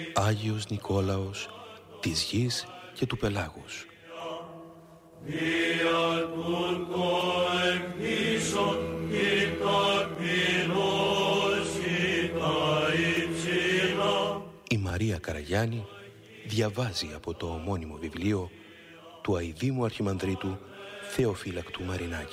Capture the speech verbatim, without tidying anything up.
Άγιος Νικόλαος της γης και του πελάγους. Η Μαρία Καραγιάννη διαβάζει από το ομώνυμο βιβλίο του αηδήμου αρχιμανδρίτου Θεοφύλακτου Μαρινάκη.